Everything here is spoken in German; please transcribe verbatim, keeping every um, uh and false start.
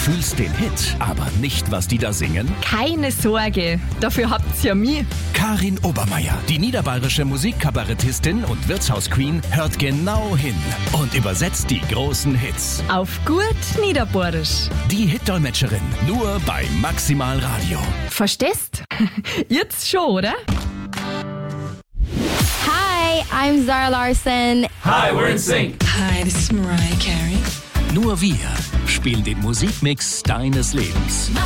fühlst den Hit, aber nicht, was die da singen? Keine Sorge, dafür habt's ja mich. Karin Obermeier, die niederbayerische Musikkabarettistin und Wirtshausqueen, hört genau hin und übersetzt die großen Hits. Auf gut Niederbayerisch. Die Hitdolmetscherin, nur bei Maximal Radio. Verstehst? Jetzt schon, oder? Hi, I'm Zara Larsson. Hi, we're in sync. Hi, this is Mariah Carey. Nur wir spielen den Musikmix deines Lebens.